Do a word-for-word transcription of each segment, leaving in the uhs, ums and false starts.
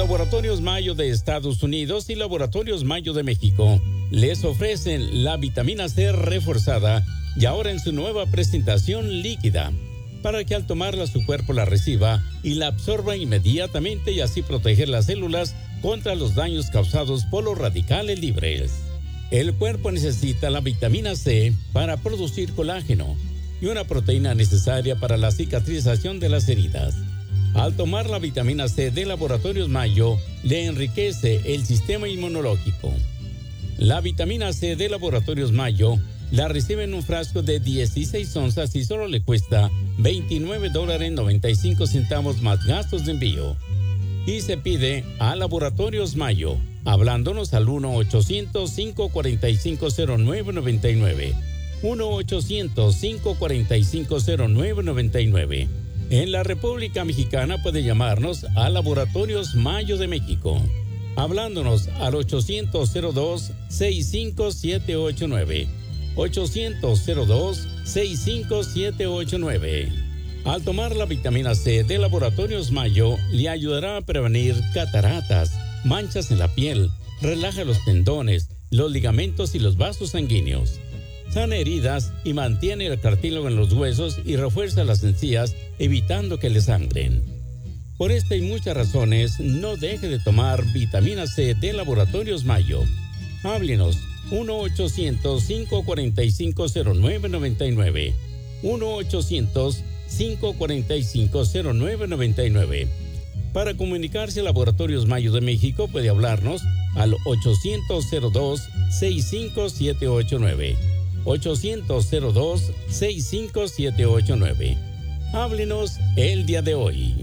Laboratorios Mayo de Estados Unidos y Laboratorios Mayo de México les ofrecen la vitamina C reforzada y ahora en su nueva presentación líquida, para que al tomarla su cuerpo la reciba y la absorba inmediatamente y así proteger las células contra los daños causados por los radicales libres. El cuerpo necesita la vitamina C para producir colágeno y una proteína necesaria para la cicatrización de las heridas. Al tomar la vitamina C de Laboratorios Mayo, le enriquece el sistema inmunológico. La vitamina C de Laboratorios Mayo la recibe en un frasco de dieciséis onzas y solo le cuesta veintinueve dólares noventa y cinco centavos más gastos de envío. Y se pide a Laboratorios Mayo, hablándonos al uno ochocientos, cinco cuatro cinco, cero nueve nueve nueve. uno ochocientos, cinco cuatro cinco, cero nueve nueve nueve. En la República Mexicana puede llamarnos a Laboratorios Mayo de México, hablándonos al ochocientos, cero dos, sesenta y cinco, setecientos ochenta y nueve. ochocientos, cero dos, sesenta y cinco, setecientos ochenta y nueve. Al tomar la vitamina C de Laboratorios Mayo, le ayudará a prevenir cataratas, manchas en la piel, relaja los tendones, los ligamentos y los vasos sanguíneos. Sana heridas y mantiene el cartílago en los huesos y refuerza las encías, evitando que le sangren. Por esta y muchas razones, no deje de tomar vitamina C de Laboratorios Mayo. Háblenos uno ochocientos, cinco cuatro cinco, cero nueve nueve nueve. uno ochocientos, cinco cuatro cinco, cero nueve nueve nueve. Para comunicarse a Laboratorios Mayo de México puede hablarnos al ochocientos, cero dos, sesenta y cinco, setecientos ochenta y nueve. ochocientos, cero dos, sesenta y cinco, setecientos ochenta y nueve. Háblenos el día de hoy.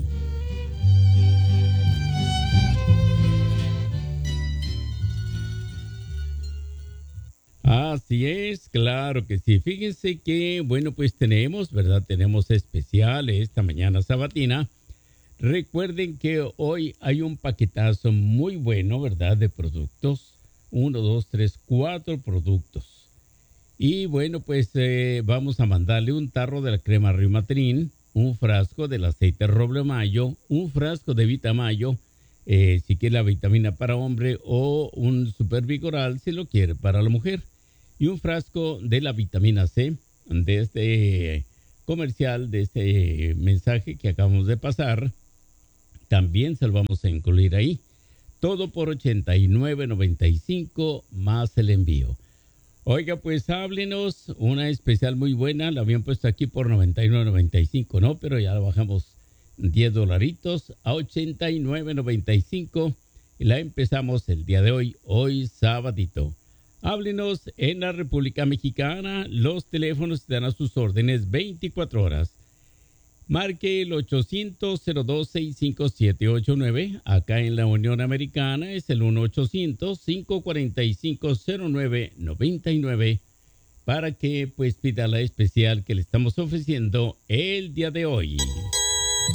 Así es, claro que sí. Fíjense que, bueno, pues tenemos, ¿verdad? Tenemos especial esta mañana sabatina. Recuerden que hoy hay un paquetazo muy bueno, ¿verdad? De productos. Uno, dos, tres, cuatro productos. Y bueno, pues eh, vamos a mandarle un tarro de la crema Riumatrin, un frasco del aceite Roble Mayo, un frasco de Vitamayo, eh, si quiere la vitamina para hombre, o un Super Vigoral si lo quiere para la mujer. Y un frasco de la vitamina C, de este comercial, de este mensaje que acabamos de pasar. También se lo vamos a incluir ahí. Todo por ochenta y nueve noventa y cinco más el envío. Oiga, pues háblenos, una especial muy buena, la habían puesto aquí por noventa y nueve noventa y cinco, ¿no? Pero ya la bajamos diez dolaritos a ochenta y nueve noventa y cinco y la empezamos el día de hoy, hoy sabadito. Háblenos en la República Mexicana, los teléfonos están a sus órdenes veinticuatro horas. Marque el ochocientos, cero dos, sesenta y cinco, setecientos ochenta y nueve. Acá en la Unión Americana es el uno ochocientos, cinco cuatro cinco, cero nueve nueve nueve para que pues pida la especial que le estamos ofreciendo el día de hoy.